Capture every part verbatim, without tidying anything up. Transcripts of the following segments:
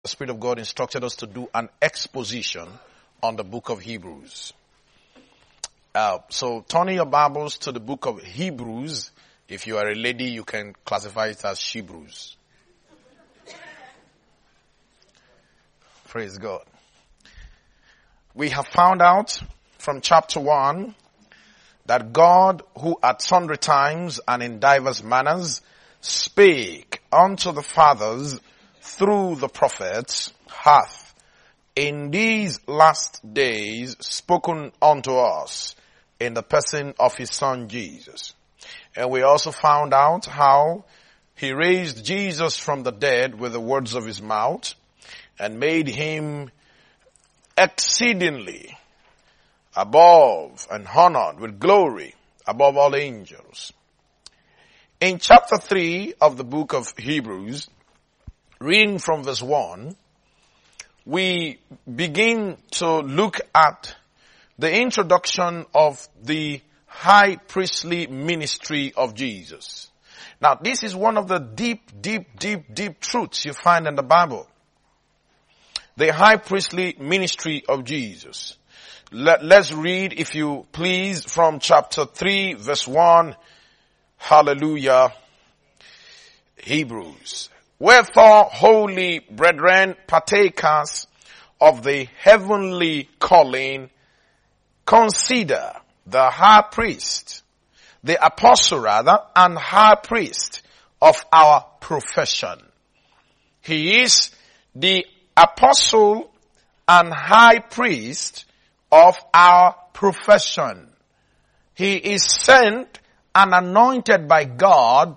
The Spirit of God instructed us to do an exposition on the book of Hebrews. Uh, so turning your Bibles to the book of Hebrews. If you are a lady, you can classify it as Hebrews. Praise God. We have found out from chapter one that God, who at sundry times and in divers manners spake unto the fathers through the prophets, hath in these last days spoken unto us in the person of his Son Jesus. And we also found out how he raised Jesus from the dead with the words of his mouth and made him exceedingly above and honored with glory above all angels. In chapter three of the book of Hebrews, reading from verse one, we begin to look at the introduction of the high priestly ministry of Jesus. Now, this is one of the deep, deep, deep, deep truths you find in the Bible. The high priestly ministry of Jesus. Let, let's read, if you please, from chapter three, verse one. Hallelujah. Hebrews. Wherefore, holy brethren, partakers of the heavenly calling, consider the high priest, the apostle rather, and high priest of our profession. He is the apostle and high priest of our profession. He is sent and anointed by God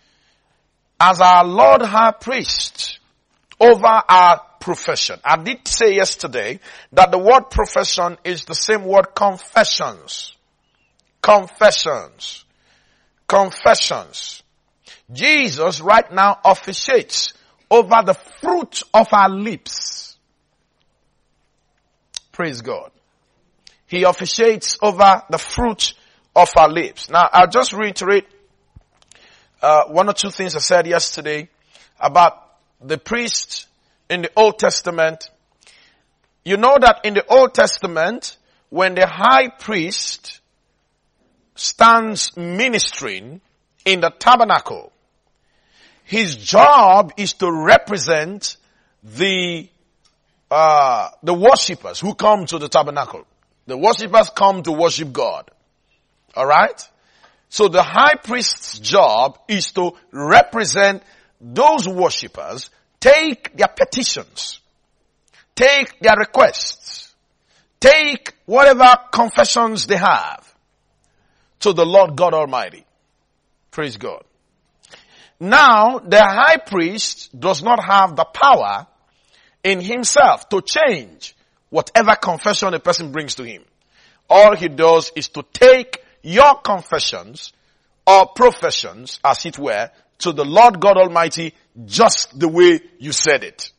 as our Lord High Priest over our profession. I did say yesterday that the word profession is the same word confessions. Confessions. Confessions. Jesus right now officiates over the fruit of our lips. Praise God. He officiates over the fruit of our lips. Now, I'll just reiterate uh, one or two things I said yesterday about the priest in the Old Testament. You know that in the Old Testament, when the high priest stands ministering in the tabernacle, his job is to represent the uh the worshippers who come to the tabernacle. The worshippers come to worship God. All right? So the high priest's job is to represent those worshippers, take their petitions, take their requests, take whatever confessions they have to the Lord God Almighty. Praise God. Now, the high priest does not have the power in himself to change whatever confession a person brings to him. All he does is to take your confessions or professions, as it were, to the Lord God Almighty just the way you said it.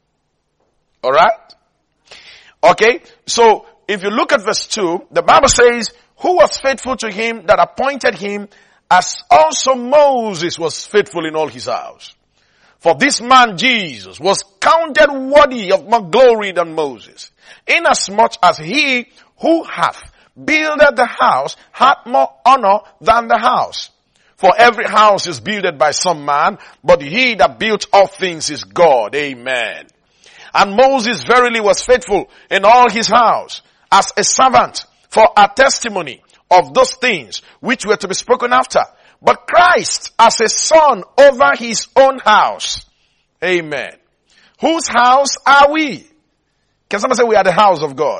Alright? Okay? So, if you look at verse two, the Bible says, who was faithful to him that appointed him, as also Moses was faithful in all his house. For this man Jesus was counted worthy of more glory than Moses, inasmuch as he who hath builded the house had more honor than the house. For every house is builded by some man, but he that built all things is God. Amen. And Moses verily was faithful in all his house, as a servant for a testimony of those things which were to be spoken after. But Christ as a son over his own house. Amen. Whose house are we? Can somebody say we are the house of God?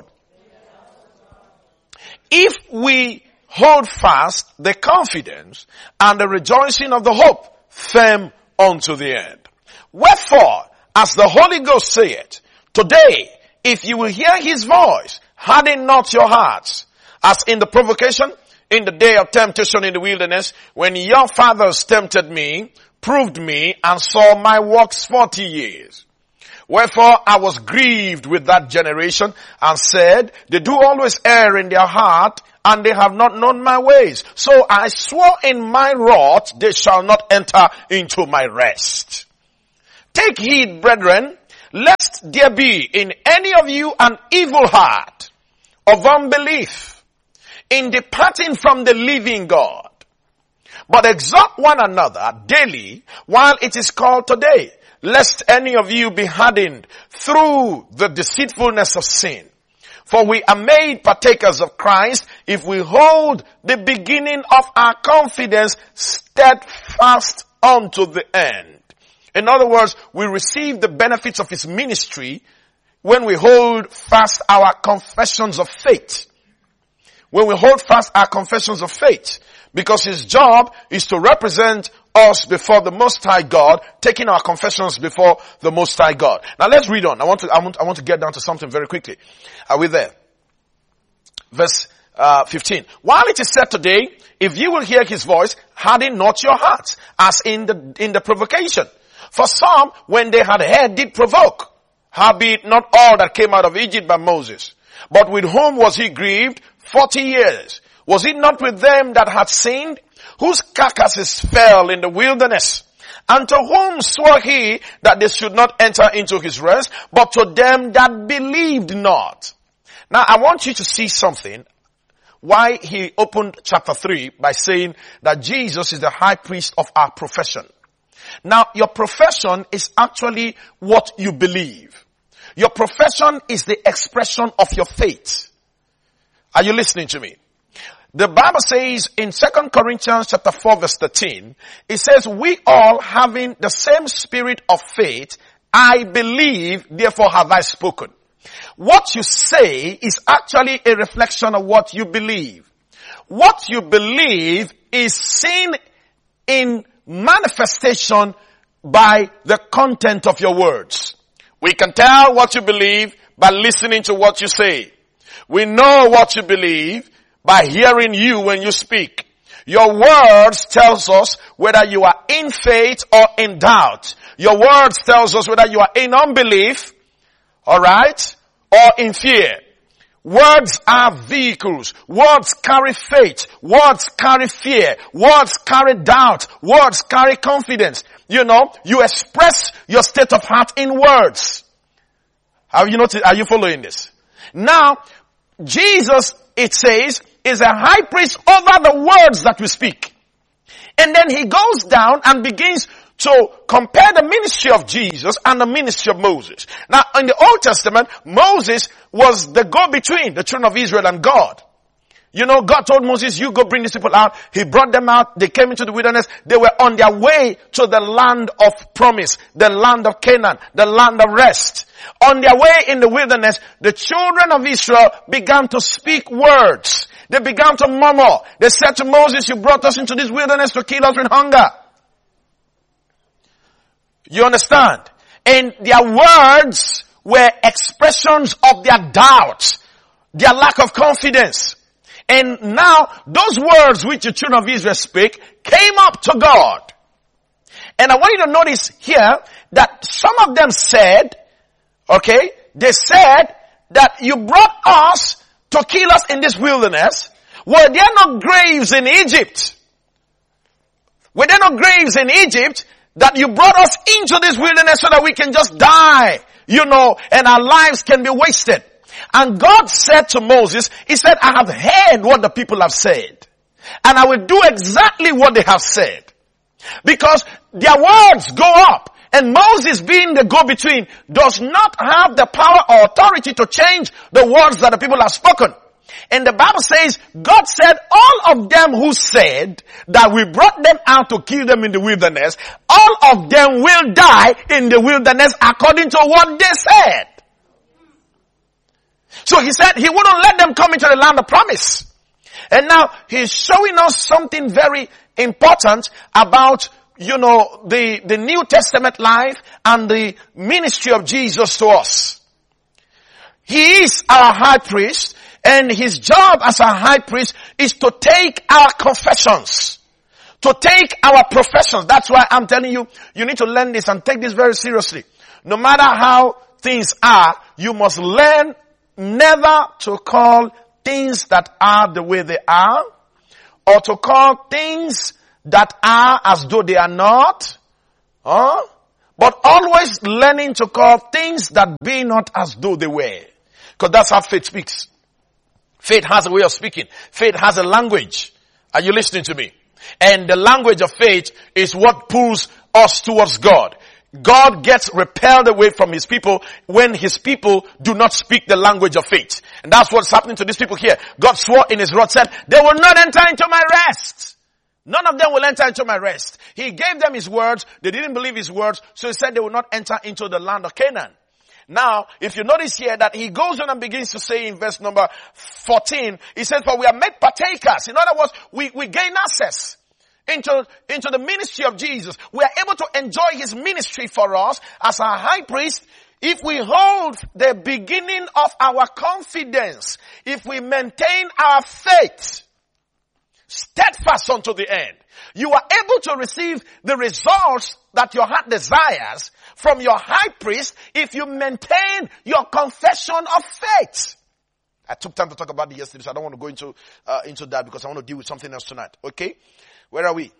If we hold fast the confidence and the rejoicing of the hope firm unto the end. Wherefore, as the Holy Ghost saith, today, if you will hear his voice, harden not your hearts, as in the provocation, in the day of temptation in the wilderness, when your fathers tempted me, proved me, and saw my works forty years. Wherefore I was grieved with that generation and said, they do always err in their heart, and they have not known my ways. So I swore in my wrath, they shall not enter into my rest. Take heed, brethren, lest there be in any of you an evil heart of unbelief in departing from the living God. But exhort one another daily while it is called today, lest any of you be hardened through the deceitfulness of sin. For we are made partakers of Christ if we hold the beginning of our confidence steadfast unto the end. In other words, we receive the benefits of his ministry when we hold fast our confessions of faith. When we hold fast our confessions of faith. Because his job is to represent us before the Most High God, taking our confessions before the Most High God. Now let's read on. I want to, I want, I want to get down to something very quickly. Are we there? Verse, uh, fifteen. While it is said today, if you will hear his voice, harden not your hearts, as in the, in the provocation. For some, when they had heard, did provoke. Howbeit not all that came out of Egypt by Moses. But with whom was he grieved? Forty years. Was it not with them that had sinned, whose carcasses fell in the wilderness? And to whom swore he that they should not enter into his rest, but to them that believed not? Now I want you to see something. Why he opened chapter three by saying that Jesus is the high priest of our profession. Now your profession is actually what you believe. Your profession is the expression of your faith. Are you listening to me? The Bible says in Second Corinthians chapter four verse thirteen, it says, we all having the same spirit of faith, I believe, therefore have I spoken. What you say is actually a reflection of what you believe. What you believe is seen in manifestation by the content of your words. We can tell what you believe by listening to what you say. We know what you believe by hearing you when you speak. Your words tells us whether you are in faith or in doubt. Your words tells us whether you are in unbelief, alright, or in fear. Words are vehicles. Words carry faith. Words carry fear. Words carry doubt. Words carry confidence. You know, you express your state of heart in words. Have you noticed? Are you following this? Now, Jesus, it says, is a high priest over the words that we speak. And then he goes down and begins to compare the ministry of Jesus and the ministry of Moses. Now, in the Old Testament, Moses was the go-between, the children of Israel and God. You know, God told Moses, you go bring these people out. He brought them out. They came into the wilderness. They were on their way to the land of promise, the land of Canaan, the land of rest. On their way in the wilderness, the children of Israel began to speak words. They began to murmur. They said to Moses, you brought us into this wilderness to kill us with hunger. You understand? And their words were expressions of their doubts, their lack of confidence. And now, those words which the children of Israel speak came up to God. And I want you to notice here that some of them said, okay, they said that you brought us to kill us in this wilderness. Were there no graves in Egypt? Were there no graves in Egypt that you brought us into this wilderness so that we can just die, you know, and our lives can be wasted? And God said to Moses, he said, I have heard what the people have said, and I will do exactly what they have said. Because their words go up, and Moses, being the go-between, does not have the power or authority to change the words that the people have spoken. And the Bible says, God said, all of them who said that we brought them out to kill them in the wilderness, all of them will die in the wilderness according to what they said. So he said he wouldn't let them come into the land of promise. And now he's showing us something very important about, you know, the, the New Testament life and the ministry of Jesus to us. He is our high priest, and his job as a high priest is to take our confessions, to take our professions. That's why I'm telling you, you need to learn this and take this very seriously. No matter how things are, you must learn never to call things that are the way they are, or to call things that are as though they are not, huh? but always learning to call things that be not as though they were. Because that's how faith speaks. Faith has a way of speaking. Faith has a language. Are you listening to me? And the language of faith is what pulls us towards God. God gets repelled away from his people when his people do not speak the language of faith. And that's what's happening to these people here. God swore in his wrath, said, they will not enter into my rest. None of them will enter into my rest. He gave them his words. They didn't believe his words. So he said they will not enter into the land of Canaan. Now, if you notice here that he goes on and begins to say in verse number fourteen, he says, for we are made partakers. In other words, we, we gain access into, into the ministry of Jesus. We are able to enjoy his ministry for us as our high priest if we hold the beginning of our confidence, if we maintain our faith steadfast unto the end. You are able to receive the results that your heart desires from your high priest if you maintain your confession of faith. I took time to talk about it yesterday, so I don't want to go into uh, into that because I want to deal with something else tonight. Okay? Where are we?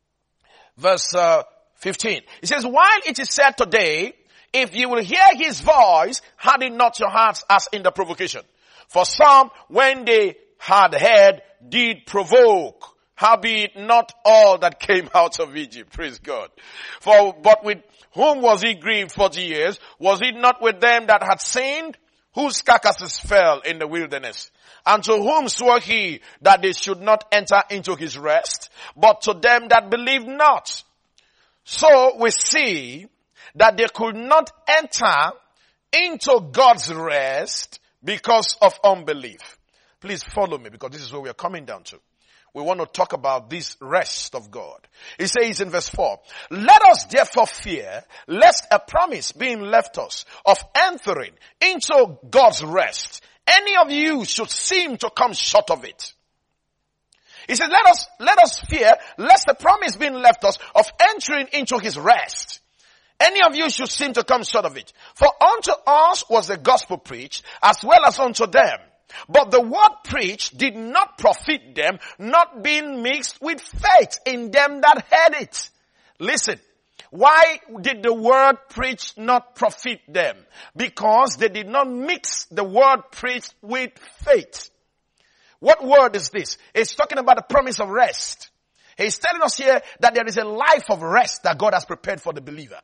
Verse uh, fifteen. It says, while it is said today, if you will hear his voice, harden not your hearts as in the provocation. For some, when they had heard, did provoke. Howbeit not all that came out of Egypt. Praise God. For, but with whom was he grieved forty years? Was it not with them that had sinned? Whose carcasses fell in the wilderness? And to whom swore he that they should not enter into his rest? But to them that believed not. So we see that they could not enter into God's rest because of unbelief. Please follow me because this is where we are coming down to. We want to talk about this rest of God. He says in verse four, let us therefore fear, lest a promise being left us of entering into God's rest, any of you should seem to come short of it. He says, let us, let us fear, lest the promise being left us of entering into his rest, any of you should seem to come short of it. For unto us was the gospel preached, as well as unto them. But the word preached did not profit them, not being mixed with faith in them that heard it. Listen, why did the word preached not profit them? Because they did not mix the word preached with faith. What word is this? It's talking about the promise of rest. He's telling us here that there is a life of rest that God has prepared for the believer.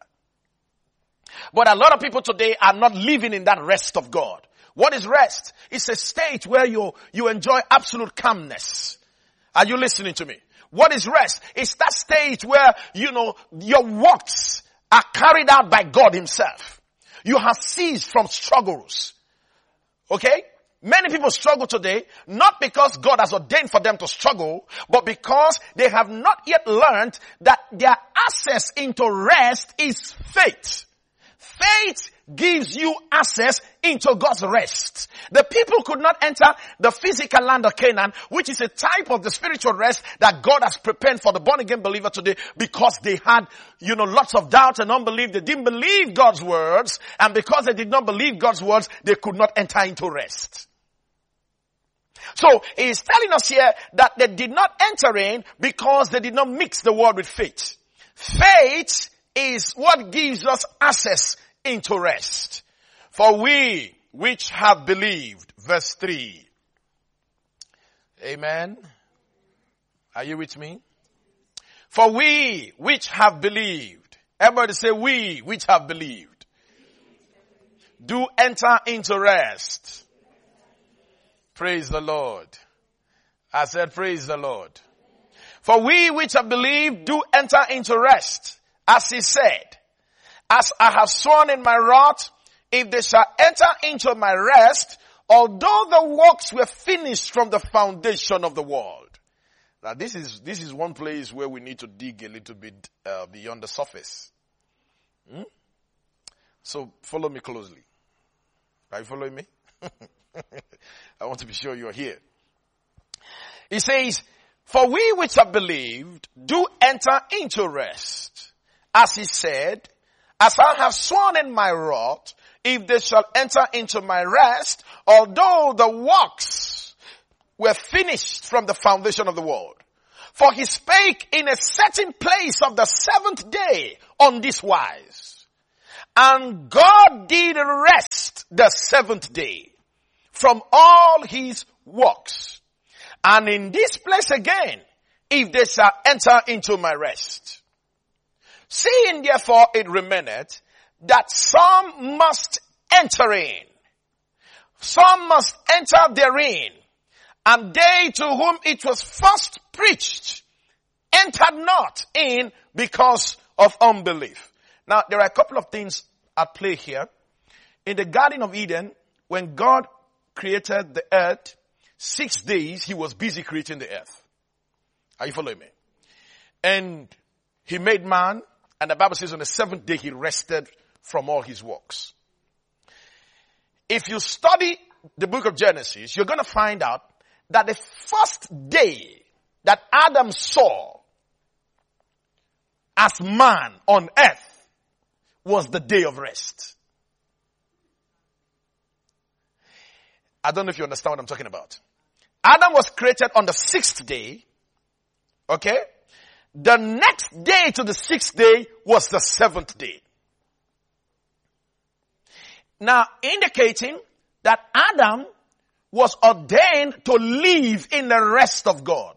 But a lot of people today are not living in that rest of God. What is rest? It's a state where you, you enjoy absolute calmness. Are you listening to me? What is rest? It's that state where, you know, your works are carried out by God himself. You have ceased from struggles. Okay? Many people struggle today, not because God has ordained for them to struggle, but because they have not yet learned that their access into rest is faith. Faith gives you access into God's rest. The people could not enter the physical land of Canaan, which is a type of the spiritual rest that God has prepared for the born again believer today, because they had, you know, lots of doubt and unbelief. They didn't believe God's words, and because they did not believe God's words, they could not enter into rest. So he's telling us here that they did not enter in because they did not mix the word with faith. Faith is what gives us access into rest. For we which have believed, verse three. Amen. Are you with me? For we which have believed. Everybody say, we which have believed, do enter into rest. Praise the Lord. I said, praise the Lord. For we which have believed do enter into rest, as he said, as I have sworn in my wrath, if they shall enter into my rest, although the works were finished from the foundation of the world. Now this is, this is one place where we need to dig a little bit uh, beyond the surface. Hmm? So follow me closely. Are you following me? I want to be sure you're here. He says, for we which have believed do enter into rest. As he said, as I have sworn in my wrath, if they shall enter into my rest, although the works were finished from the foundation of the world. For he spake in a certain place of the seventh day on this wise. And God did rest the seventh day from all his works. And in this place again, if they shall enter into my rest. Seeing therefore it remaineth, that some must enter in. Some must enter therein. And they to whom it was first preached entered not in because of unbelief. Now, there are a couple of things at play here. In the Garden of Eden, when God created the earth, six days he was busy creating the earth. Are you following me? And he made man, and the Bible says on the seventh day he rested from all his works. If you study the book of Genesis, you're going to find out that the first day that Adam saw as man on earth was the day of rest. I don't know if you understand what I'm talking about. Adam was created on the sixth day. Okay? The next day to the sixth day was the seventh day. Now, indicating that Adam was ordained to live in the rest of God.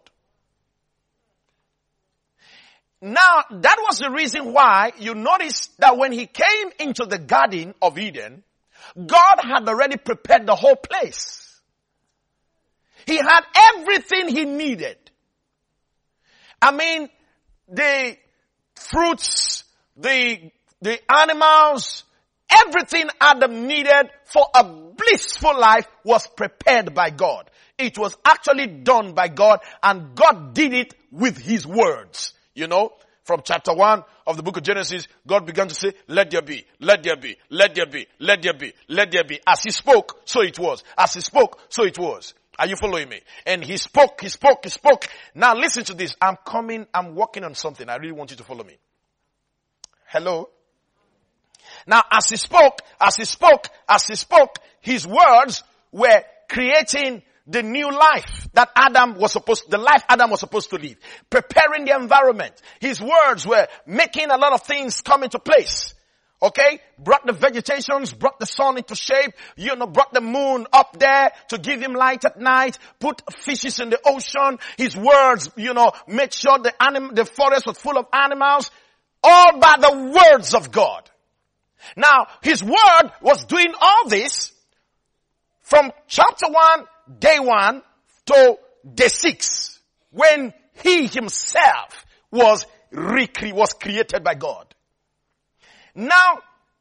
Now, that was the reason why you notice that when he came into the Garden of Eden, God had already prepared the whole place. He had everything he needed. I mean, the fruits, the, the animals, everything Adam needed for a blissful life was prepared by God. It was actually done by God, and God did it with his words. You know, from chapter one of the book of Genesis, God began to say, let there be, let there be, let there be, let there be, let there be. As he spoke, so it was. As he spoke, so it was. Are you following me? And he spoke, he spoke, he spoke. Now listen to this. I'm coming, I'm working on something. I really want you to follow me. Hello? Now as he spoke, as he spoke, as he spoke, his words were creating the new life that Adam was supposed, the life Adam was supposed to live. Preparing the environment. His words were making a lot of things come into place. Okay? Brought the vegetations, brought the sun into shape, you know, brought the moon up there to give him light at night, put fishes in the ocean. His words, you know, made sure the anim- the forest was full of animals. All by the words of God. Now, his word was doing all this from chapter one, day one, to day six, when he himself was recre- was created by God. Now,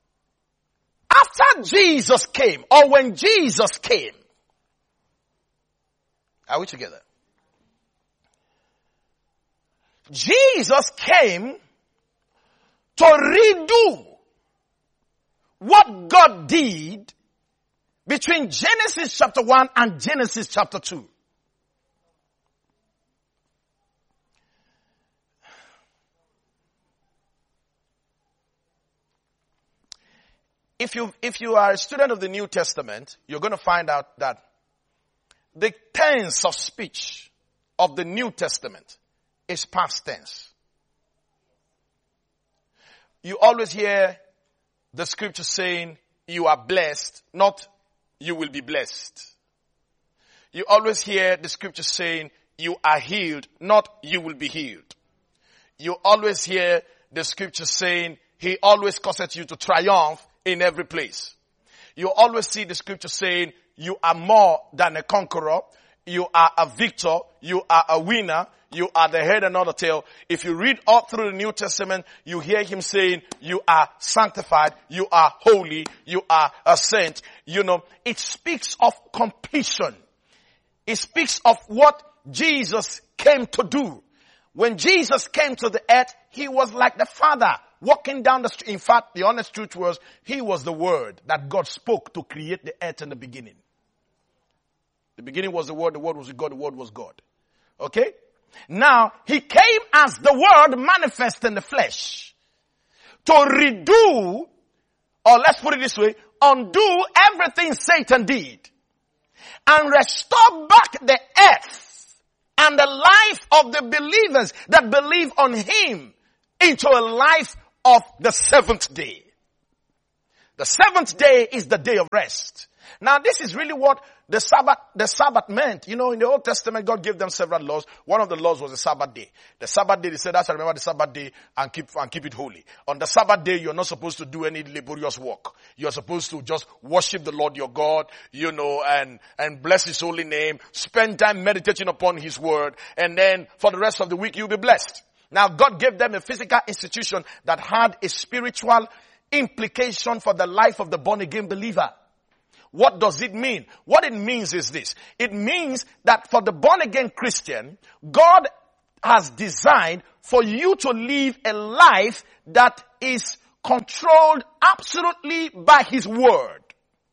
after Jesus came, or when Jesus came, are we together? Jesus came to redo what God did between Genesis chapter one and Genesis chapter two. If you, if you are a student of the New Testament, you're going to find out that the tense of speech of the New Testament is past tense. You always hear the scripture saying, you are blessed, not you will be blessed. You always hear the scripture saying, you are healed, not you will be healed. You always hear the scripture saying, he always causes you to triumph in every place. You always see the scripture saying, you are more than a conqueror. You are a victor. You are a winner. You are the head and not the tail. If you read all through the New Testament, you hear him saying, you are sanctified. You are holy. You are a saint. You know, it speaks of completion. It speaks of what Jesus came to do. When Jesus came to the earth, he was like the Father walking down the street. In fact, the honest truth was, he was the word that God spoke to create the earth in the beginning. The beginning was the word, the word was with God, the word was God. Okay? Now, he came as the word manifest in the flesh to redo, or let's put it this way, undo everything Satan did and restore back the earth and the life of the believers that believe on him into a life of the seventh day. The seventh day is the day of rest. Now this is really what the Sabbath, the Sabbath meant. You know, in the Old Testament, God gave them several laws. One of the laws was the Sabbath day. The Sabbath day, they said, I shall remember the Sabbath day and keep, and keep it holy. On the Sabbath day, you're not supposed to do any laborious work. You're supposed to just worship the Lord your God, you know, and, and bless His holy name. Spend time meditating upon His word. And then for the rest of the week, you'll be blessed. Now God gave them a physical institution that had a spiritual implication for the life of the born again believer. What does it mean? What it means is this. It means that for the born again Christian, God has designed for you to live a life that is controlled absolutely by His word.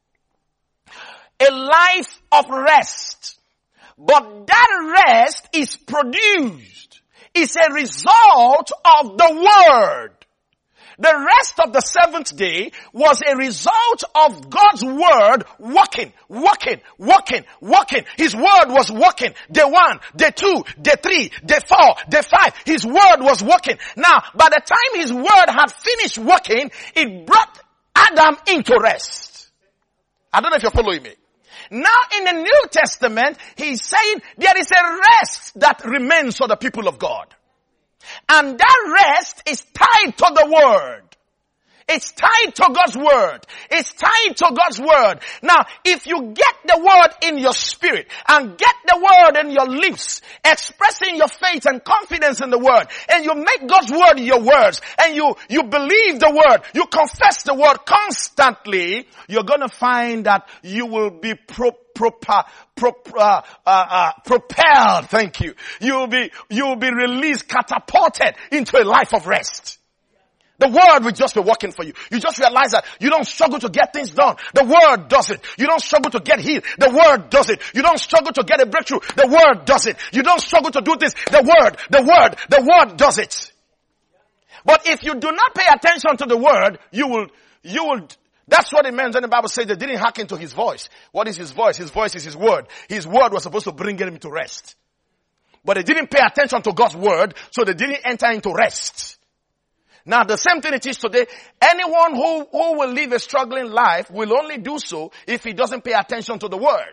A life of rest. But that rest is produced. It's a result of the word. The rest of the seventh day was a result of God's word working, working, working, working. His word was working. Day one, day two, day three, day four, day five. His word was working. Now, by the time His word had finished working, it brought Adam into rest. I don't know if you're following me. Now in the New Testament, He's saying there is a rest that remains for the people of God. And that rest is tied to the word. It's tied to God's word. It's tied to God's word. Now, if you get the word in your spirit and get the word in your lips, expressing your faith and confidence in the word, and you make God's word your words, and you, you believe the word, you confess the word constantly, you're gonna find that you will be pro Proper, pro, uh, uh, uh, propelled, thank you. You'll be, you'll be released, catapulted into a life of rest. The word will just be working for you. You just realize that you don't struggle to get things done. The word does it. You don't struggle to get healed. The word does it. You don't struggle to get a breakthrough. The word does it. You don't struggle to do this. The word, the word, the word does it. But if you do not pay attention to the word, you will, you will, that's what it means when the Bible says they didn't hearken to His voice. What is His voice? His voice is His word. His word was supposed to bring them to rest. But they didn't pay attention to God's word, so they didn't enter into rest. Now the same thing it is today. Anyone who, who will live a struggling life will only do so if he doesn't pay attention to the word.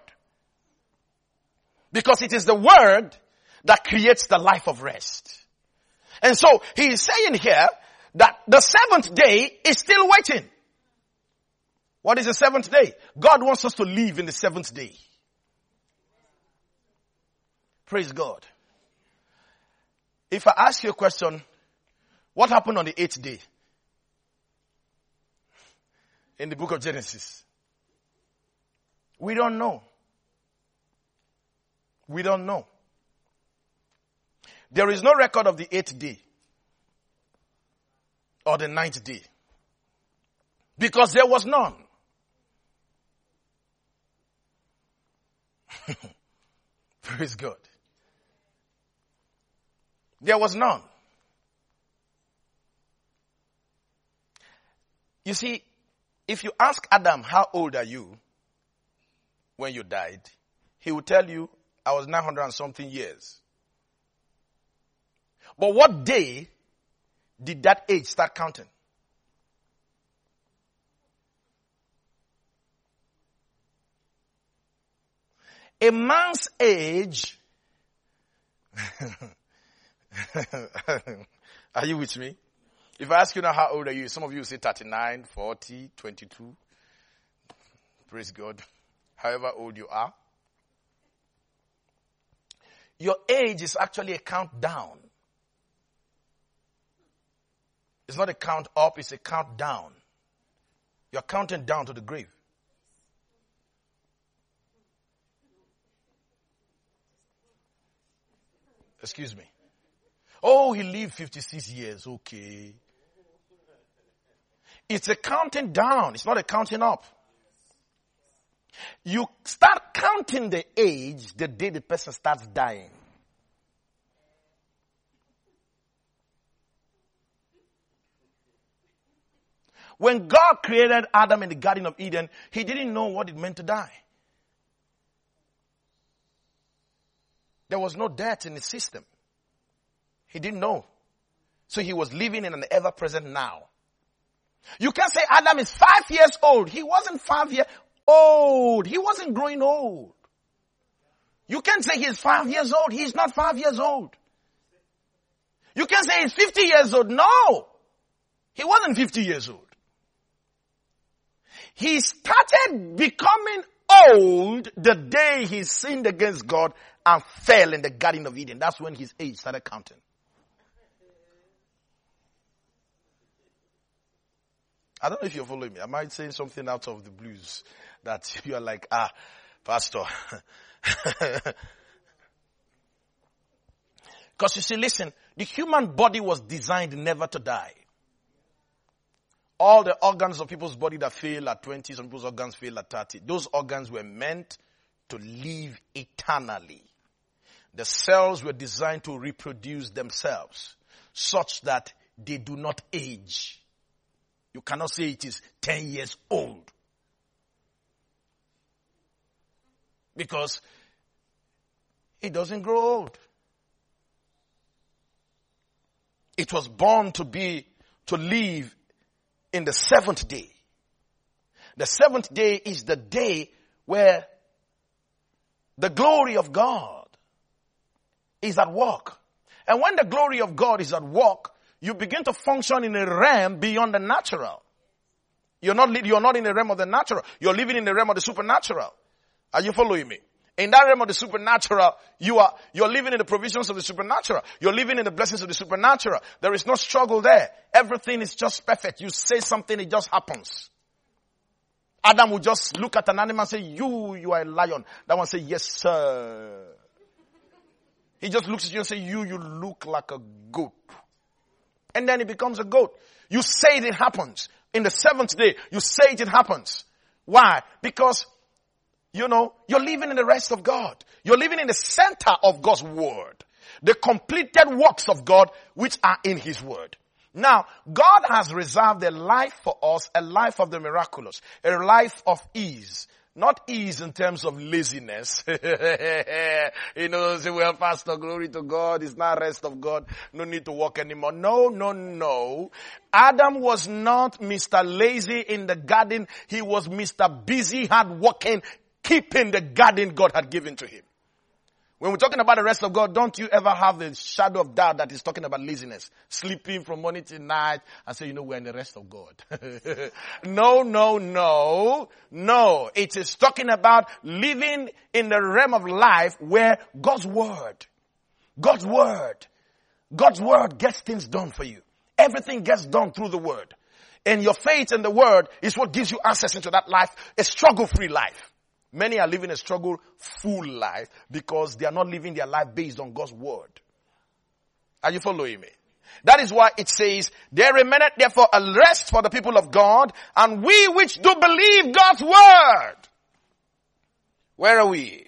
Because it is the word that creates the life of rest. And so he is saying here that the seventh day is still waiting. What is the seventh day? God wants us to live in the seventh day. Praise God. If I ask you a question, what happened on the eighth day? In the book of Genesis. We don't know. We don't know. There is no record of the eighth day. Or the ninth day. Because there was none. Praise God. There was none. You see, if you ask Adam, how old are you when you died? He will tell you, I was nine hundred and something years. But what day did that age start counting? A man's age, are you with me? If I ask you now how old are you, some of you will say thirty-nine, forty, twenty-two. Praise God. However old you are. Your age is actually a countdown. It's not a count up, it's a count down. You're counting down to the grave. Excuse me. Oh, he lived fifty-six years. Okay. It's a counting down. It's not a counting up. You start counting the age the day the person starts dying. When God created Adam in the Garden of Eden, He didn't know what it meant to die. There was no death in the system. He didn't know. So he was living in an ever-present now. You can say Adam is five years old. He wasn't five years old. He wasn't growing old. You can't say he's five years old. He's not five years old. You can say he's fifty years old. No. He wasn't fifty years old. He started becoming old the day he sinned against God and fell in the Garden of Eden. That's when his age started counting. I don't know if you're following me. I might say something out of the blues that you are like, ah, Pastor. Because you see, listen, the human body was designed never to die. All the organs of people's body that fail at twenty, some people's organs fail at thirty. Those organs were meant to live eternally. The cells were designed to reproduce themselves such that they do not age. You cannot say it is ten years old. Because it doesn't grow old. It was born to be, to live in the seventh day. The seventh day is the day where the glory of God is at work. And when the glory of God is at work, you begin to function in a realm beyond the natural. You're not, you're not in the realm of the natural. You're living in the realm of the supernatural. Are you following me? In that realm of the supernatural, you are, you're living in the provisions of the supernatural. You're living in the blessings of the supernatural. There is no struggle there. Everything is just perfect. You say something, it just happens. Adam would just look at an animal and say, you, you are a lion. That one say, yes, sir. He just looks at you and say, you, you look like a goat. And then he becomes a goat. You say it, it happens. In the seventh day, you say it, it happens. Why? Because, you know, you're living in the rest of God. You're living in the center of God's word. The completed works of God which are in his word. Now, God has reserved a life for us, a life of the miraculous, a life of ease. Not ease in terms of laziness. You know, say, well, Pastor, glory to God. It's not rest of God. No need to work anymore. No, no, no. Adam was not Mister Lazy in the garden. He was Mister Busy, hard working, keeping the garden God had given to him. When we're talking about the rest of God, don't you ever have a shadow of doubt that is talking about laziness. Sleeping from morning till night and say, you know, we're in the rest of God. No, no, no, no. It is talking about living in the realm of life where God's word, God's word, God's word gets things done for you. Everything gets done through the word. And your faith in the word is what gives you access into that life, a struggle-free life. Many are living a struggle-full life because they are not living their life based on God's word. Are you following me? That is why it says, there remaineth therefore a rest for the people of God, and we which do believe God's word. Where are we?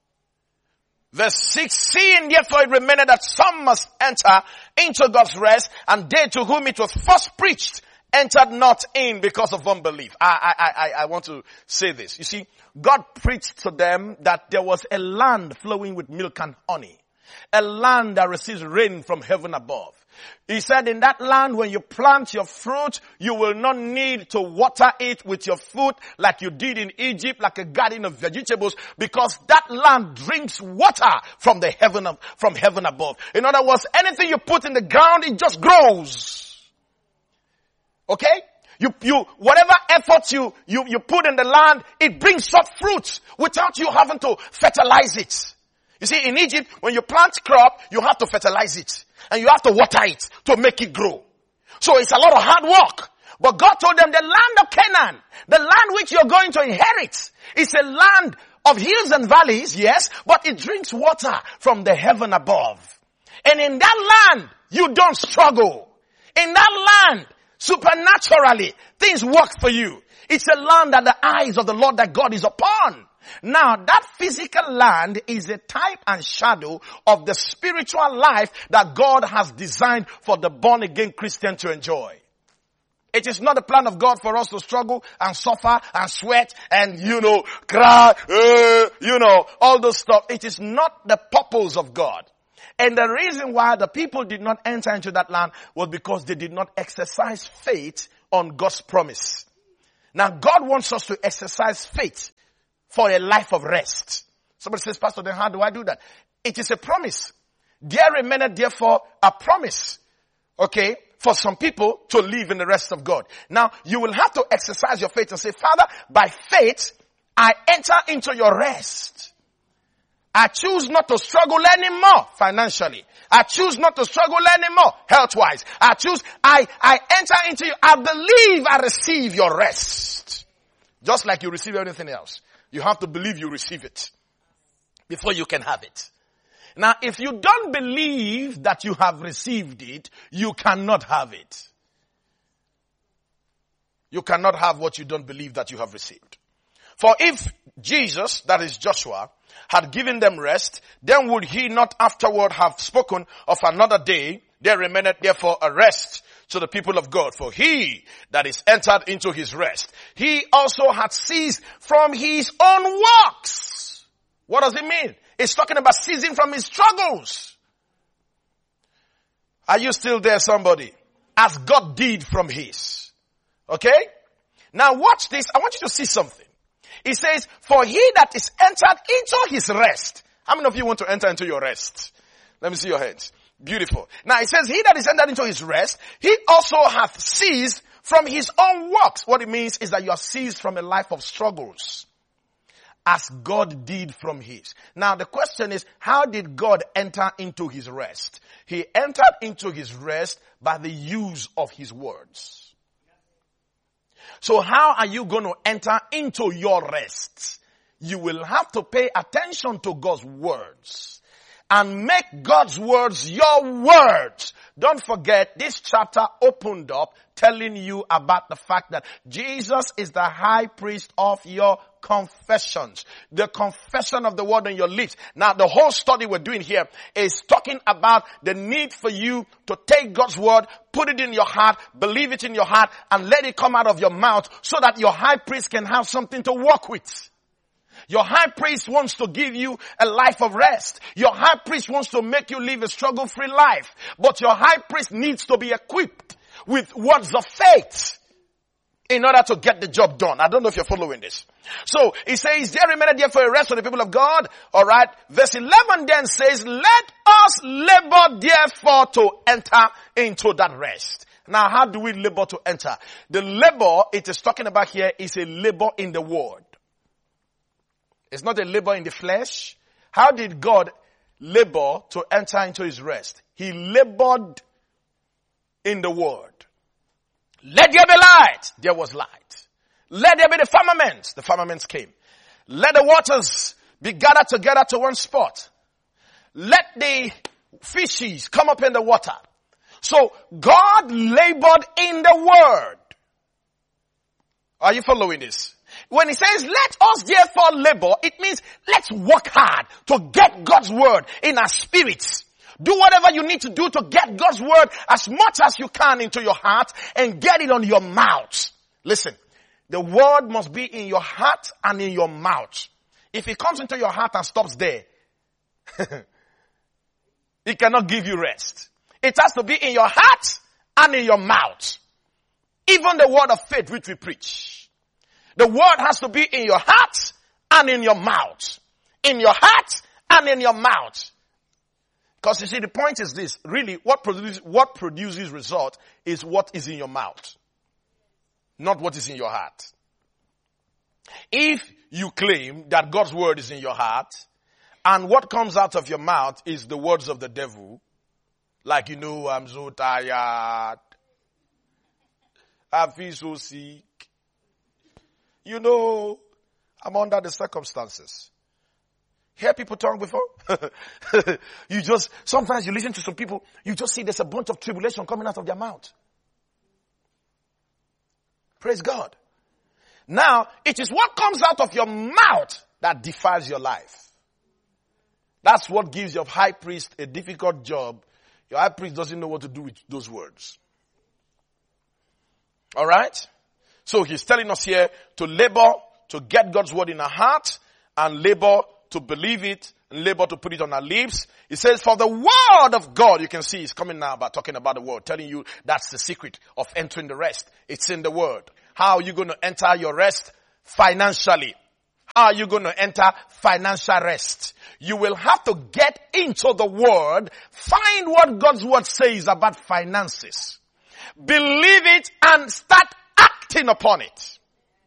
Verse six, seeing therefore it remaineth that some must enter into God's rest, and they to whom it was first preached entered not in because of unbelief. I, I, I, I want to say this. You see, God preached to them that there was a land flowing with milk and honey. A land that receives rain from heaven above. He said in that land when you plant your fruit, you will not need to water it with your foot like you did in Egypt, like a garden of vegetables, because that land drinks water from the heaven of, from heaven above. In other words, anything you put in the ground, it just grows. Okay? You, you, whatever effort you, you, you put in the land, it brings forth fruits without you having to fertilize it. You see, in Egypt, when you plant crop, you have to fertilize it. And you have to water it to make it grow. So it's a lot of hard work. But God told them the land of Canaan, the land which you're going to inherit, is a land of hills and valleys, yes, but it drinks water from the heaven above. And in that land, you don't struggle. In that land, supernaturally, things work for you. It's a land that the eyes of the Lord that God is upon. Now, that physical land is a type and shadow of the spiritual life that God has designed for the born-again Christian to enjoy. It is not the plan of God for us to struggle and suffer and sweat and, you know, cry, uh, you know, all those stuff. It is not the purpose of God. And the reason why the people did not enter into that land was because they did not exercise faith on God's promise. Now God wants us to exercise faith for a life of rest. Somebody says, Pastor, then how do I do that? It is a promise. There remaineth therefore a promise. Okay? For some people to live in the rest of God. Now, you will have to exercise your faith and say, Father, by faith, I enter into your rest. I choose not to struggle anymore financially. I choose not to struggle anymore health-wise. I choose, I, I enter into you. I believe I receive your rest. Just like you receive everything else. You have to believe you receive it before you can have it. Now, if you don't believe that you have received it, you cannot have it. You cannot have what you don't believe that you have received. For if Jesus, that is Joshua, had given them rest, then would he not afterward have spoken of another day? There remaineth therefore a rest to the people of God. For he that is entered into his rest, he also had ceased from his own works. What does it mean? It's talking about ceasing from his struggles. Are you still there, somebody? As God did from his. Okay? Now watch this. I want you to see something. It says, for he that is entered into his rest. How many of you want to enter into your rest? Let me see your hands. Beautiful. Now it says, he that is entered into his rest, he also hath ceased from his own works. What it means is that you are ceased from a life of struggles, as God did from his. Now the question is, how did God enter into his rest? He entered into his rest by the use of his words. So how are you going to enter into your rest? You will have to pay attention to God's words and make God's words your words. Don't forget, this chapter opened up telling you about the fact that Jesus is the high priest of your confessions. The confession of the word on your lips. Now, the whole study we're doing here is talking about the need for you to take God's word, put it in your heart, believe it in your heart, and let it come out of your mouth so that your high priest can have something to work with. Your high priest wants to give you a life of rest. Your high priest wants to make you live a struggle-free life. But your high priest needs to be equipped with words of faith in order to get the job done. I don't know if you're following this. So, he says, there remaineth therefore a rest for the people of God. Alright. Verse eleven then says, let us labor therefore to enter into that rest. Now, how do we labor to enter? The labor it is talking about here is a labor in the word. It's not a labor in the flesh. How did God labor to enter into his rest? He labored in the word. Let there be light. There was light. Let there be the firmaments. The firmaments came. Let the waters be gathered together to one spot. Let the fishes come up in the water. So God labored in the word. Are you following this? When he says, let us therefore labor, it means let's work hard to get God's word in our spirits. Do whatever you need to do to get God's word as much as you can into your heart and get it on your mouth. Listen, the word must be in your heart and in your mouth. If it comes into your heart and stops there, it cannot give you rest. It has to be in your heart and in your mouth. Even the word of faith which we preach. The word has to be in your heart and in your mouth. In your heart and in your mouth. Because you see, the point is this. Really, what produces, what produces result is what is in your mouth. Not what is in your heart. If you claim that God's word is in your heart, and what comes out of your mouth is the words of the devil, like, you know, I'm so tired. I feel so sick. You know, I'm under the circumstances. Hear people talk before? You just, sometimes you listen to some people, you just see there's a bunch of tribulation coming out of their mouth. Praise God. Now, it is what comes out of your mouth that defiles your life. That's what gives your high priest a difficult job. Your high priest doesn't know what to do with those words. Alright? So he's telling us here to labor, to get God's word in our heart, and labor to believe it and labor to put it on our lips. It says, for the word of God, you can see it's coming now about talking about the word, telling you that's the secret of entering the rest. It's in the word. How are you going to enter your rest? Financially. How are you going to enter financial rest? You will have to get into the word, find what God's word says about finances. Believe it and start acting upon it.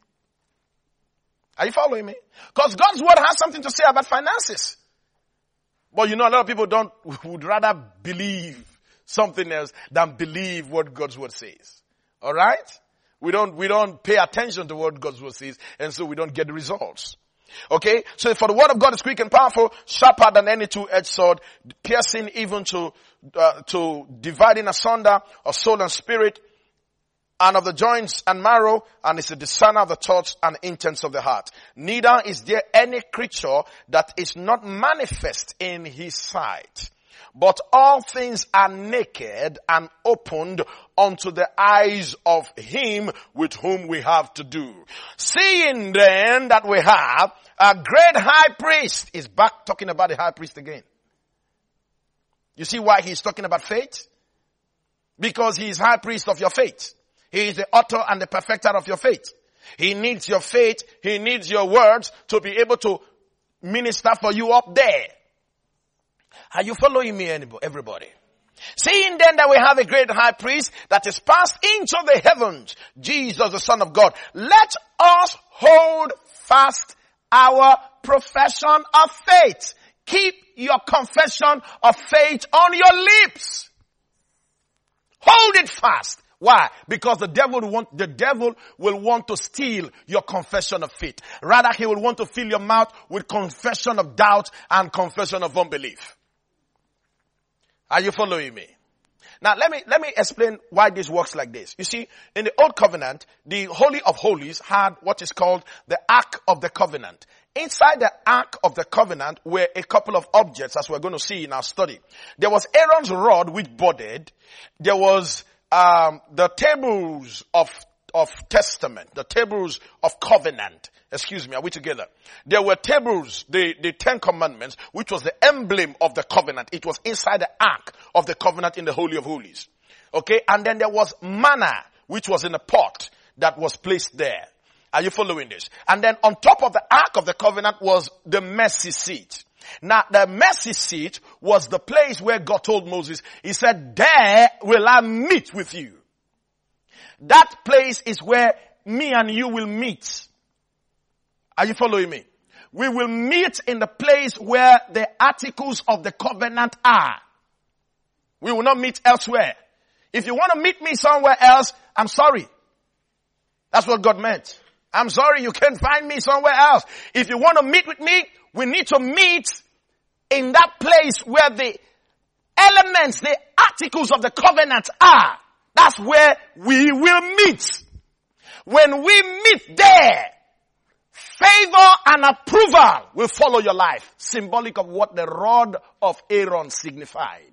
Are you following me? Because God's word has something to say about finances. But you know, a lot of people don't, would rather believe something else than believe what God's word says. Alright? We don't, we don't pay attention to what God's word says, and so we don't get the results. Okay? So for the word of God is quick and powerful, sharper than any two-edged sword, piercing even to, uh, to dividing asunder of soul and spirit, and of the joints and marrow, and is a discerner of the thoughts and intents of the heart. Neither is there any creature that is not manifest in his sight. But all things are naked and opened unto the eyes of him with whom we have to do. Seeing then that we have a great high priest, is back talking about the high priest again. You see why he's talking about faith? Because he is high priest of your faith. He is the author and the perfecter of your faith. He needs your faith. He needs your words to be able to minister for you up there. Are you following me, everybody? Seeing then that we have a great high priest that is passed into the heavens, Jesus the Son of God, let us hold fast our profession of faith. Keep your confession of faith on your lips. Hold it fast. Why? Because the devil will want, the devil will want to steal your confession of faith. Rather, he will want to fill your mouth with confession of doubt and confession of unbelief. Are you following me? Now let me, let me explain why this works like this. You see, in the old covenant, the Holy of Holies had what is called the Ark of the Covenant. Inside the Ark of the Covenant were a couple of objects, as we're going to see in our study. There was Aaron's rod which budded. There was Um, the tables of, of testament, the tables of covenant. Excuse me, are we together? There were tables, the, the Ten Commandments, which was the emblem of the covenant. It was inside the ark of the covenant in the Holy of Holies. Okay, and then there was manna, which was in a pot that was placed there. Are you following this? And then on top of the ark of the covenant was the mercy seat. Now, the mercy seat was the place where God told Moses, he said, there will I meet with you. That place is where me and you will meet. Are you following me? We will meet in the place where the articles of the covenant are. We will not meet elsewhere. If you want to meet me somewhere else, I'm sorry. That's what God meant. I'm sorry, you can't find me somewhere else. If you want to meet with me, we need to meet in that place where the elements, the articles of the covenant are. That's where we will meet. When we meet there, favor and approval will follow your life. Symbolic of what the rod of Aaron signified.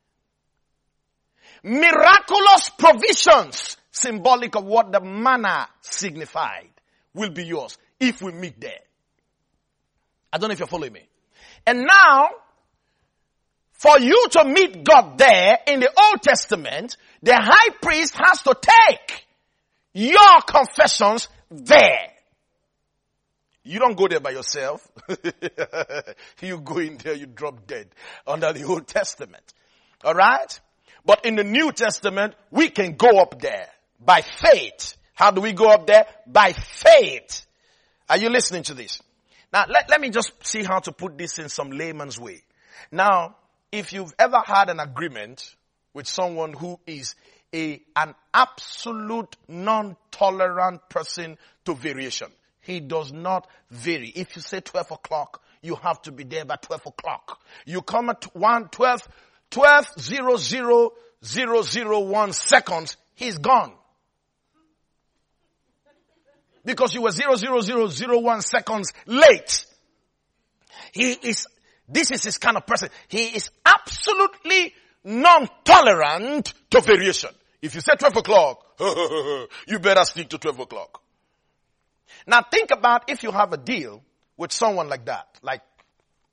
Miraculous provisions, symbolic of what the manna signified, will be yours if we meet there. I don't know if you're following me. And now, for you to meet God there in the Old Testament, the high priest has to take your confessions there. You don't go there by yourself. You go in there, you drop dead under the Old Testament. Alright? But in the New Testament, we can go up there by faith. How do we go up there? By faith. Are you listening to this? Now, let, let me just see how to put this in some layman's way. Now, if you've ever had an agreement with someone who is a, an absolute non-tolerant person to variation, he does not vary. If you say twelve o'clock, you have to be there by twelve o'clock. You come at one, twelve, twelve, zero, zero, zero, zero, one seconds, he's gone. Because you were zero, zero, zero, zero, one seconds late. He is, this is his kind of person. He is absolutely non-tolerant to variation. If you say twelve o'clock, you better stick to twelve o'clock. Now think about if you have a deal with someone like that, like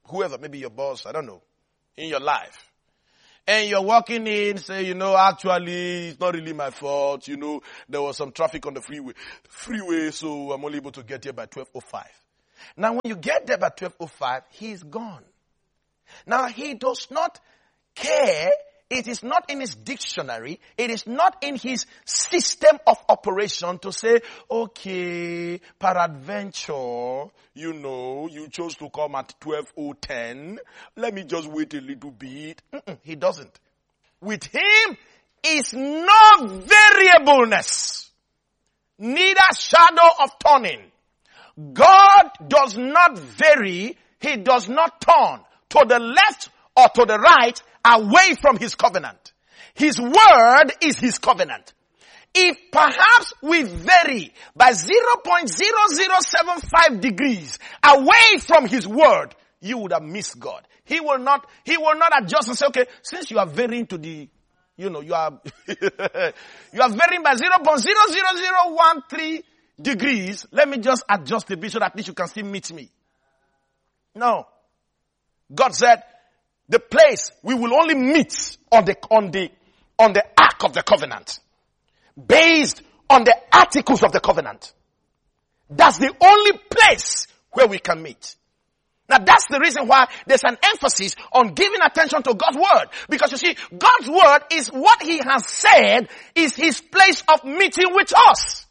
whoever, maybe your boss, I don't know, in your life. And you're walking in, say, you know, actually, it's not really my fault. You know, there was some traffic on the freeway, freeway, so I'm only able to get here by twelve oh five. Now, when you get there by twelve oh five, he's gone. Now, he does not care. It is not in his dictionary. It is not in his system of operation to say, okay, peradventure, you know, you chose to come at twelve oh ten. Let me just wait a little bit. Mm-mm, he doesn't. With him is no variableness, neither shadow of turning. God does not vary. He does not turn to the left or to the right away from his covenant. His word is his covenant. If perhaps we vary by zero point zero zero seven five degrees away from his word, you would have missed God. He will not, he will not adjust and say, okay, since you are varying to the, you know, you are, you are varying by zero point zero zero zero one three degrees, let me just adjust a bit so that at least you can still meet me. No. God said, the place we will only meet on the, on the, on the ark of the covenant. Based on the articles of the covenant. That's the only place where we can meet. Now that's the reason why there's an emphasis on giving attention to God's word. Because you see, God's word is what he has said is his place of meeting with us.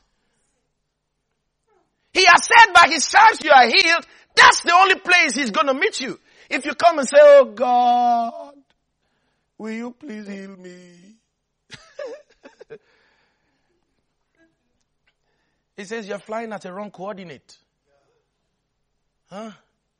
He has said by his stripes you are healed. That's the only place he's going to meet you. If you come and say, oh God, will you please heal me? He says you're flying at a wrong coordinate. Huh?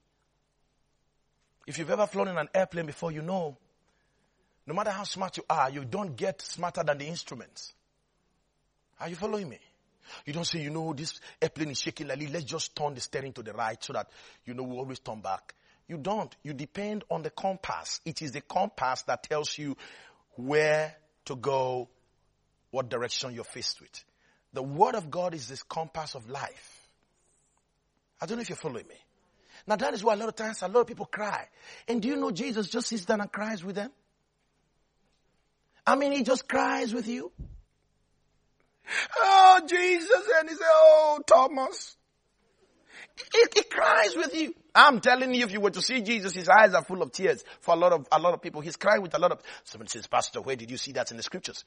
If you've ever flown in an airplane before, you know, no matter how smart you are, you don't get smarter than the instruments. Are you following me? You don't say, you know, this airplane is shaking lightly. Let's just turn the steering to the right so that, you know, we always turn back. You don't. You depend on the compass. It is the compass that tells you where to go, what direction you're faced with. The word of God is this compass of life. I don't know if you're following me. Now that is why a lot of times a lot of people cry. And do you know Jesus just sits down and cries with them? I mean, he just cries with you. Oh, Jesus. And he said, oh, Thomas. He, he cries with you. I'm telling you, if you were to see Jesus, his eyes are full of tears for a lot of, a lot of people. He's crying with a lot of, somebody says, Pastor, where did you see that in the scriptures?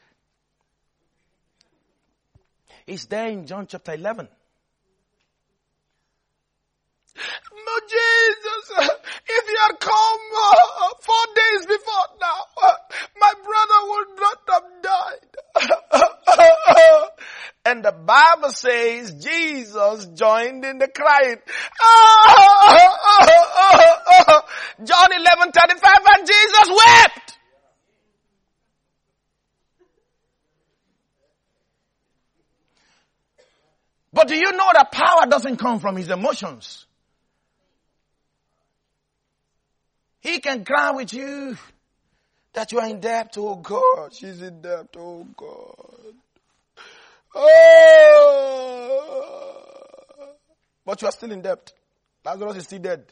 It's there in John chapter eleven. No, Jesus, if you had come uh, four days before now, uh, my brother would not have died. And the Bible says Jesus joined in the crying. John eleven thirty-five, and Jesus wept. But do you know that power doesn't come from his emotions? He can cry with you that you are in debt. Oh God, she's in debt. Oh God. Oh. But you are still in debt. Lazarus is still dead.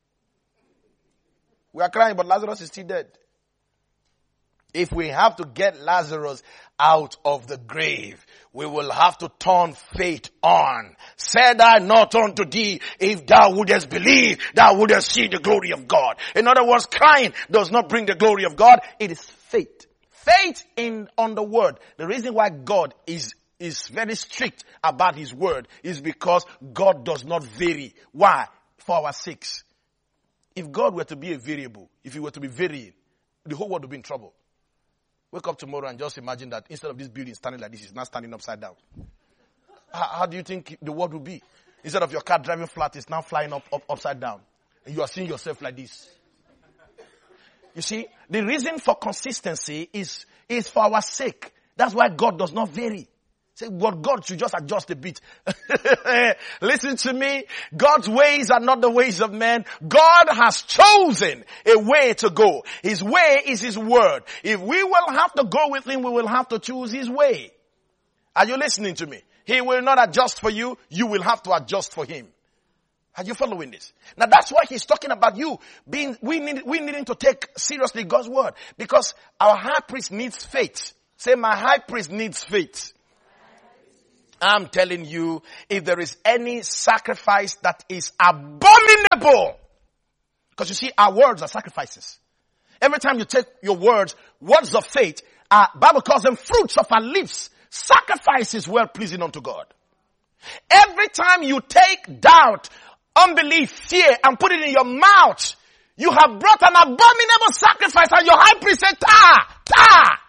We are crying, but Lazarus is still dead. If we have to get Lazarus out of the grave, we will have to turn faith on. Said I not unto thee, if thou wouldest believe, thou wouldest see the glory of God. In other words, crying does not bring the glory of God. It is faith. Faith in, on the word. The reason why God is, is very strict about his word is because God does not vary. Why? For our sakes. If God were to be a variable, if he were to be varying, the whole world would be in trouble. Wake up tomorrow and just imagine that instead of this building standing like this, it's now standing upside down. How, how do you think the world will be? Instead of your car driving flat, it's now flying up, up upside down. And you are seeing yourself like this. You see, the reason for consistency is, is for our sake. That's why God does not vary. Say, well, God should just adjust a bit. Listen to me. God's ways are not the ways of men. God has chosen a way to go. His way is his word. If we will have to go with him, we will have to choose his way. Are you listening to me? He will not adjust for you. You will have to adjust for him. Are you following this? Now that's why he's talking about you being, we need, we needing to take seriously God's word, because our high priest needs faith. Say, my high priest needs faith. I'm telling you, if there is any sacrifice that is abominable, because you see, our words are sacrifices. Every time you take your words, words of faith, our Bible calls them fruits of our lips. Sacrifices well pleasing unto God. Every time you take doubt, unbelief, fear, and put it in your mouth, you have brought an abominable sacrifice, and your high priest said, ta, ta.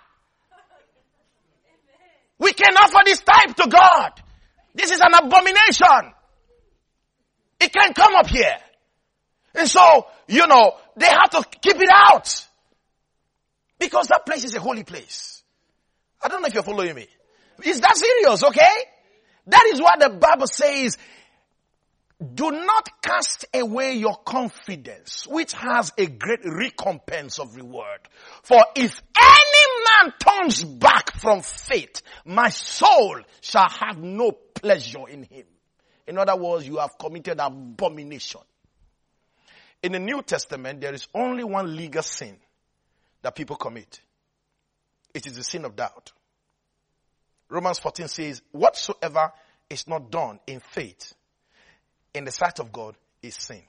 We can offer this type to God. This is an abomination. It can't come up here. And so, you know, they have to keep it out. Because that place is a holy place. I don't know if you're following me. Is that serious, okay? That is what the Bible says. Do not cast away your confidence, which has a great recompense of reward. For if any man turns back from faith, my soul shall have no pleasure in him. In other words, you have committed abomination. In the New Testament, there is only one legal sin that people commit. It is the sin of doubt. Romans fourteen says, whatsoever is not done in faith, in the sight of God, is sin.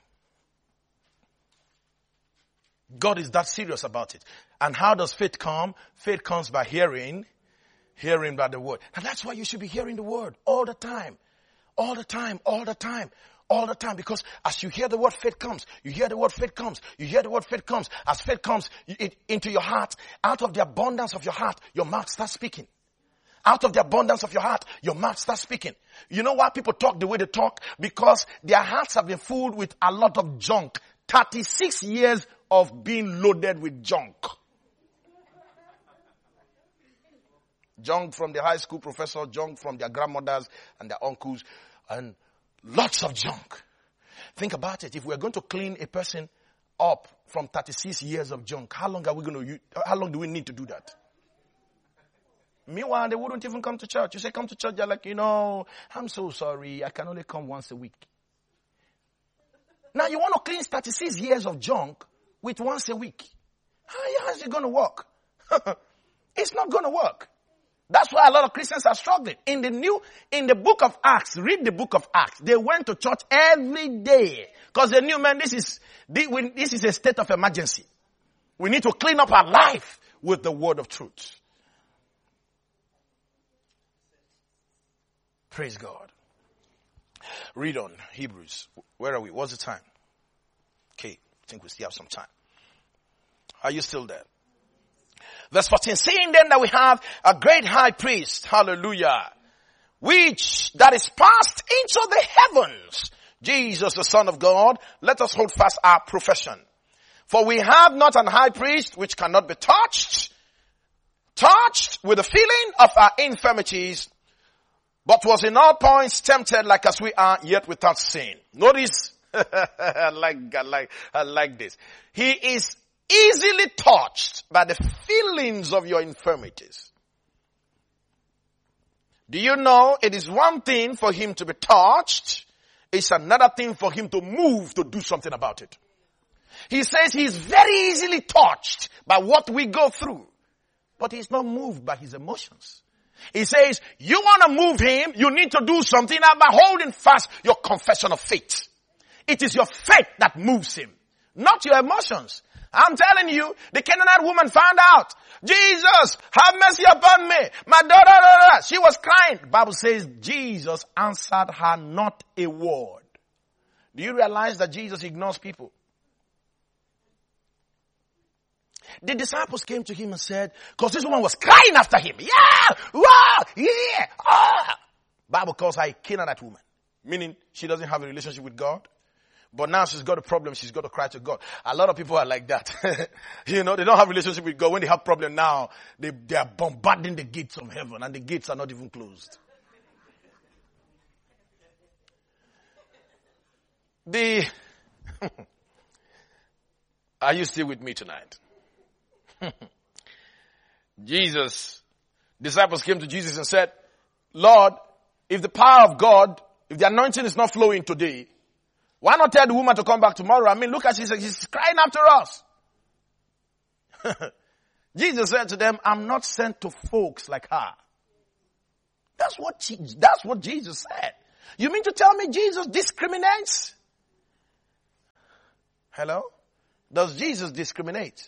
God is that serious about it. And how does faith come? Faith comes by hearing, hearing by the word. And that's why you should be hearing the word all the time. All the time, all the time, all the time. Because as you hear the word, faith comes. You hear the word, faith comes. You hear the word, faith comes. As faith comes it, into your heart, out of the abundance of your heart, your mouth starts speaking. Out of the abundance of your heart, your mouth starts speaking. You know why people talk the way they talk? Because their hearts have been filled with a lot of junk. thirty-six years of being loaded with junk. Junk from the high school professor, junk from their grandmothers and their uncles, and lots of junk. Think about it. If we're going to clean a person up from thirty-six years of junk, how long are we going to, how long do we need to do that? Meanwhile, they wouldn't even come to church. You say, come to church. They're like, you know, I'm so sorry. I can only come once a week. Now, you want to clean thirty-six years of junk with once a week. How is it going to work? It's not going to work. That's why a lot of Christians are struggling. In the new, in the book of Acts, read the book of Acts. They went to church every day because they knew, man, this is, this is a state of emergency. We need to clean up our life with the word of truth. Praise God. Read on. Hebrews. Where are we? What's the time? Okay. I think we still have some time. Are you still there? Verse fourteen. Seeing then that we have a great high priest. Hallelujah. Which that is passed into the heavens. Jesus, the Son of God. Let us hold fast our profession. For we have not an high priest which cannot be touched. Touched with the feeling of our infirmities, but was in all points tempted like as we are, yet without sin. Notice, I like, I like, I like this. He is easily touched by the feelings of your infirmities. Do you know it is one thing for him to be touched? It's another thing for him to move to do something about it. He says he is very easily touched by what we go through, but he's not moved by his emotions. He says, you want to move him, you need to do something by holding fast your confession of faith. It is your faith that moves him, not your emotions. I'm telling you, the Canaanite woman found out, Jesus, have mercy upon me. My daughter, da, da, da. She was crying. The Bible says Jesus answered her not a word. Do you realize that Jesus ignores people? The disciples came to him and said, because this woman was crying after him. Yeah! Wow! Yeah! Ah! Bible calls her a Canaanite woman. Meaning she doesn't have a relationship with God. But now she's got a problem. She's got to cry to God. A lot of people are like that. You know, they don't have a relationship with God. When they have problem now, they, they are bombarding the gates of heaven and the gates are not even closed. The, are you still with me tonight? Jesus, disciples came to Jesus and said, Lord, if the power of God, if the anointing is not flowing today, Why not tell the woman to come back tomorrow? I mean, look at she's, she's crying after us. Jesus said to them, I'm not sent to folks like her. That's what, she, that's what Jesus said. You mean to tell me Jesus discriminates? Hello? Does Jesus discriminate?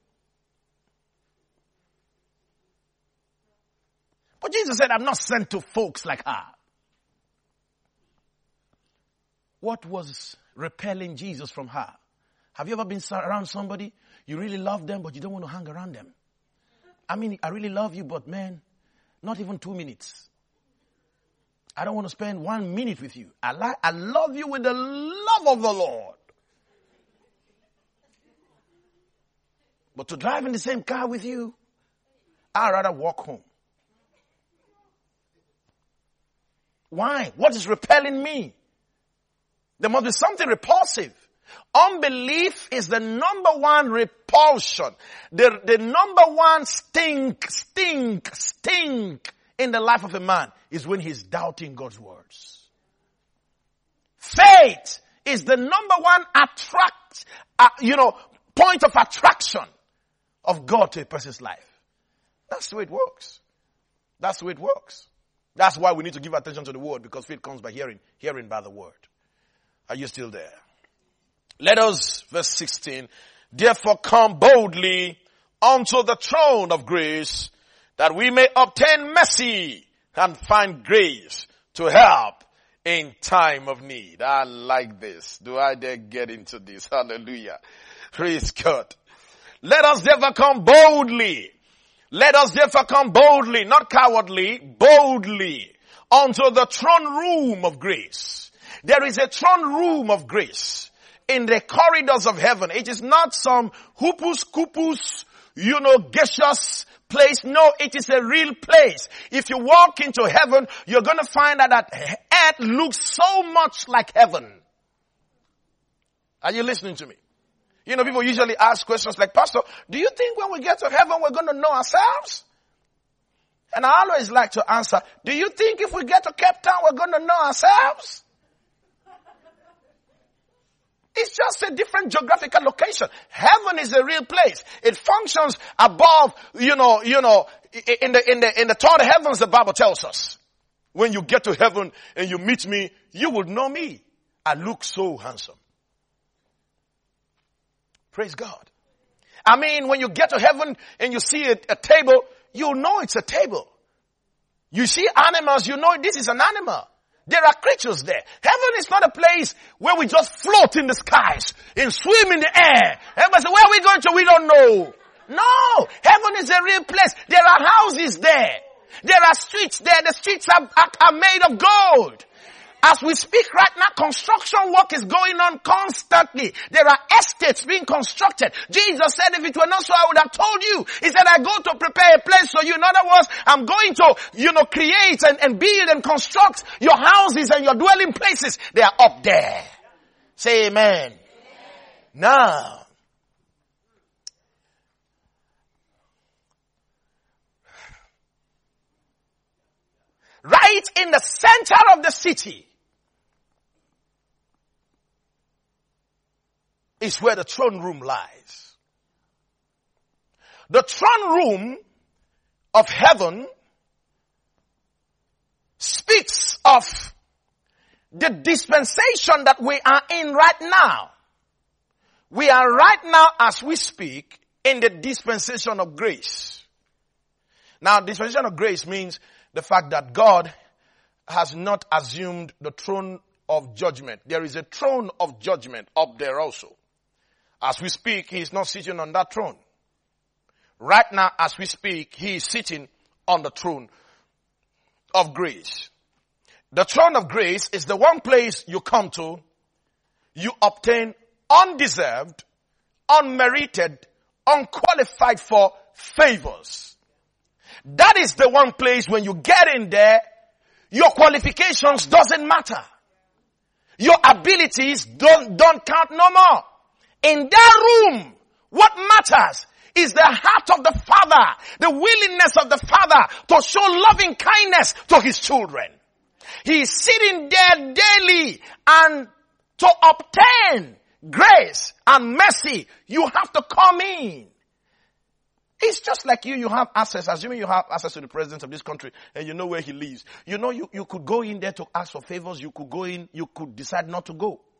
But Jesus said, I'm not sent to folks like her. What was repelling Jesus from her? Have you ever been around somebody, you really love them, but you don't want to hang around them? I mean, I really love you, but man, not even two minutes. I don't want to spend one minute with you. I like, I love you with the love of the Lord. But to drive in the same car with you, I'd rather walk home. Why? What is repelling me? There must be something repulsive. Unbelief is the number one repulsion. The, the number one stink, stink, stink in the life of a man is when he's doubting God's words. Faith is the number one attract, uh, you know, point of attraction of God to a person's life. That's the way it works. That's the way it works. That's why we need to give attention to the word, because faith comes by hearing, hearing by the word. Are you still there? Let us, verse sixteen, therefore come boldly unto the throne of grace, that we may obtain mercy and find grace to help in time of need. I like this. Do I dare get into this? Hallelujah. Praise God. Let us therefore come boldly. Let us therefore come boldly, not cowardly, boldly unto the throne room of grace. There is a throne room of grace in the corridors of heaven. It is not some hoopus coopus, you know, gaseous place. No, it is a real place. If you walk into heaven, you're going to find out that earth looks so much like heaven. Are you listening to me? You know, people usually ask questions like, Pastor, do you think when we get to heaven, we're going to know ourselves? And I always like to answer, do you think if we get to Cape Town, we're going to know ourselves? It's just a different geographical location. Heaven is a real place. It functions above, you know, you know, in the, in the, in the third heavens, the Bible tells us. When you get to heaven and you meet me, you will know me. I look so handsome. Praise God. I mean, when you get to heaven and you see a, a table, you know it's a table. You see animals, you know this is an animal. There are creatures there. Heaven is not a place where we just float in the skies and swim in the air. Everybody says, where are we going to? We don't know. No. Heaven is a real place. There are houses there. There are streets there. The streets are, are, are made of gold. As we speak right now, construction work is going on constantly. There are estates being constructed. Jesus said, if it were not so, I would have told you. He said, I go to prepare a place for you. In other words, I'm going to, you know, create and, and build and construct your houses and your dwelling places. They are up there. Say amen. Amen. Now, right in the center of the city is where the throne room lies. The throne room of heaven speaks of the dispensation that we are in right now. We are right now, as we speak, in the dispensation of grace. Now, dispensation of grace means the fact that God has not assumed the throne of judgment. There is a throne of judgment up there also. As we speak, he is not sitting on that throne. Right now, as we speak, he is sitting on the throne of grace. The throne of grace is the one place you come to, you obtain undeserved, unmerited, unqualified for favors. That is the one place when you get in there, your qualifications doesn't matter. Your abilities don't, don't count no more. In that room, what matters is the heart of the Father, the willingness of the Father to show loving kindness to his children. He is sitting there daily and To obtain grace and mercy, you have to come in. It's just like you, you have access, assuming you have access to the president of this country and you know where he lives. You know, you, you could go in there to ask for favors, you could go in, you could decide not to go.